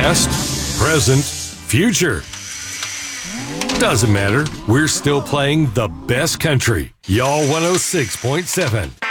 Past, present, future. Doesn't matter. We're still playing the best country. Y'all 106.7.